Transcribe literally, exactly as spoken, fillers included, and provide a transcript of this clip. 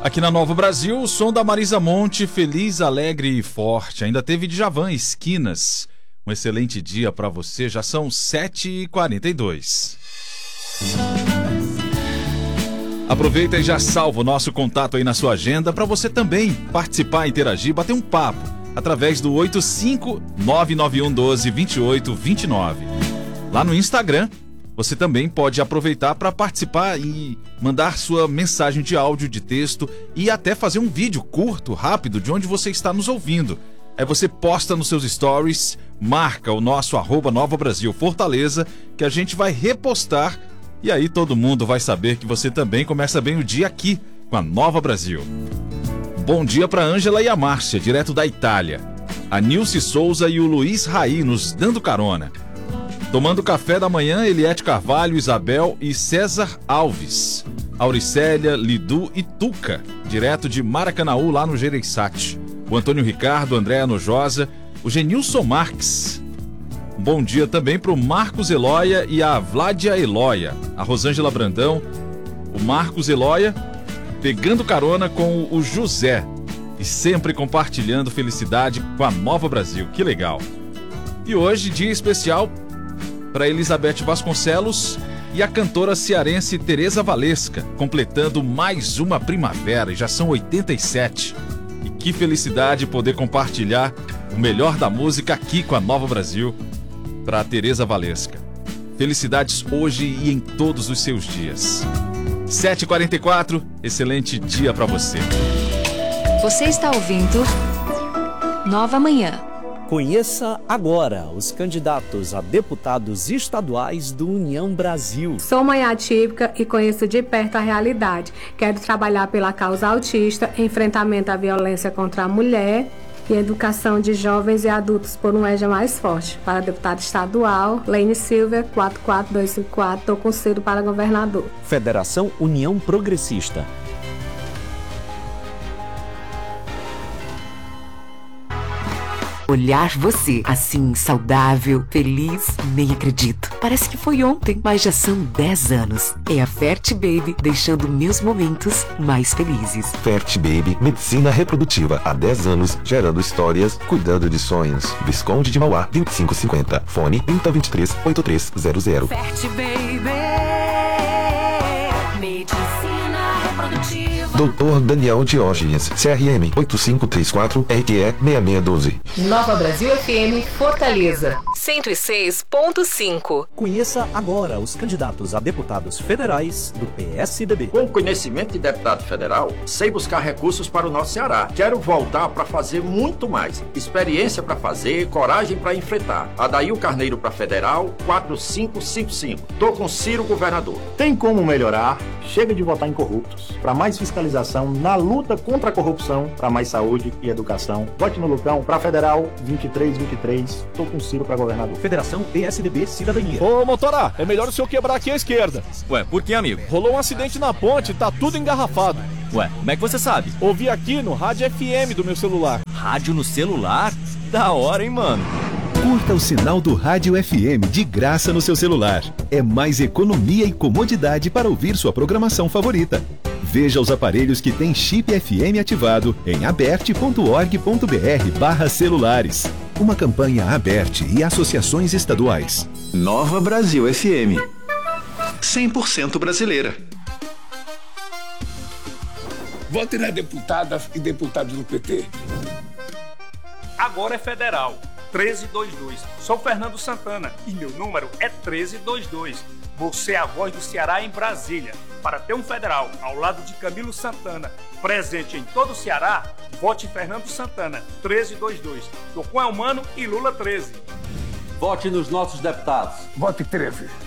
Aqui na Nova Brasil, o som da Marisa Monte, feliz, alegre e forte. Ainda teve Djavan, Esquinas. Um excelente dia para você, já são sete e quarenta e dois. Aproveita e já salva o nosso contato aí na sua agenda para você também participar, interagir, bater um papo através do oito cinco nove nove um um dois dois oito dois nove. Lá no Instagram, você também pode aproveitar para participar e mandar sua mensagem de áudio, de texto e até fazer um vídeo curto, rápido, de onde você está nos ouvindo. Aí você posta nos seus stories, marca o nosso arroba Nova Brasil Fortaleza, que a gente vai repostar e aí todo mundo vai saber que você também começa bem o dia aqui com a Nova Brasil. Bom dia para a Ângela e a Márcia, direto da Itália. A Nilce Souza e o Luiz Raí nos dando carona. Tomando café da manhã, Eliette Carvalho, Isabel e César Alves. Auricélia, Lidu e Tuca, direto de Maracanaú, lá no Gereissati. O Antônio Ricardo, Andréa Nojosa, o Genilson Marques. Um bom dia também para o Marcos Eloia e a Vládia Eloia. A Rosângela Brandão, o Marcos Eloia, pegando carona com o José. E sempre compartilhando felicidade com a Nova Brasil. Que legal. E hoje, dia especial para Elizabeth Vasconcelos e a cantora cearense Tereza Valesca, completando mais uma primavera, e já são oitenta e sete. E que felicidade poder compartilhar o melhor da música aqui com a Nova Brasil para a Tereza Valesca. Felicidades hoje e em todos os seus dias. sete e quarenta e quatro, excelente dia para você. Você está ouvindo Nova Manhã. Conheça agora os candidatos a deputados estaduais do União Brasil. Sou mãe atípica e conheço de perto a realidade. Quero trabalhar pela causa autista, enfrentamento à violência contra a mulher e educação de jovens e adultos por um EJA mais forte. Para deputado estadual, Lene Silver, quatro quatro dois cinco quatro, estou com Ciro para governador. Federação União Progressista. Olhar você, assim, saudável, feliz, nem acredito. Parece que foi ontem, mas já são dez anos. É a Fert Baby deixando meus momentos mais felizes. Fert Baby, medicina reprodutiva. Há dez anos, gerando histórias, cuidando de sonhos. Visconde de Mauá, vinte e cinco cinquenta. Fone trinta, vinte e três, oitenta e três zero zero. Fert Baby, medicina reprodutiva. doutor Daniel Diógenes, C R M oito cinco três quatro, R Q E seis seis um dois. Nova Brasil F M Fortaleza, cento e seis ponto cinco. Conheça agora os candidatos a deputados federais do P S D B. Com conhecimento de deputado federal, sei buscar recursos para o nosso Ceará. Quero voltar para fazer muito mais. Experiência para fazer, coragem para enfrentar. Adail Carneiro para federal, quatro cinco cinco cinco. Tô com Ciro governador. Tem como melhorar? Chega de votar em corruptos. Para mais fiscalização na luta contra a corrupção, para mais saúde e educação. Vote no Lucão para federal vinte e três vinte e três. Tô com Ciro para governador. Federação P S D B Cidadania. Ô, motora, é melhor o senhor quebrar aqui à esquerda. Ué, por que, amigo? Rolou um acidente na ponte, tá tudo engarrafado. Ué, como é que você sabe? Ouvi aqui no rádio F M do meu celular. Rádio no celular? Da hora, hein, mano? Curta o sinal do Rádio F M de graça no seu celular. É mais economia e comodidade para ouvir sua programação favorita. Veja os aparelhos que têm chip F M ativado em aberte ponto org ponto br barra celulares. Uma campanha Aberte e associações estaduais. Nova Brasil F M. cem por cento brasileira. Vote nas deputadas e deputados do P T. Agora é federal. treze vinte e dois. Sou Fernando Santana e meu número é treze vinte e dois. Você é a voz do Ceará em Brasília. Para ter um federal ao lado de Camilo Santana, presente em todo o Ceará, vote Fernando Santana, treze vinte e dois. Tô com Elmano e Lula treze. Vote nos nossos deputados. Vote treze.